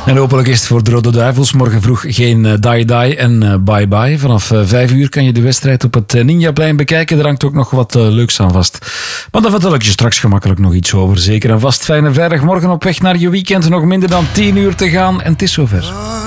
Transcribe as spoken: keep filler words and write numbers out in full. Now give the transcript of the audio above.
En hopelijk is het voor de Rode Duivels morgen vroeg geen uh, die-die en uh, bye-bye. Vanaf uh, vijf uur kan je de wedstrijd op het uh, Ninjaplein bekijken. Er hangt ook nog wat uh, leuks aan vast. Maar daar vertel ik je straks gemakkelijk nog iets over. Zeker en vast fijne vrijdagmorgen op weg naar je weekend. Nog minder dan tien uur te gaan en het is zover.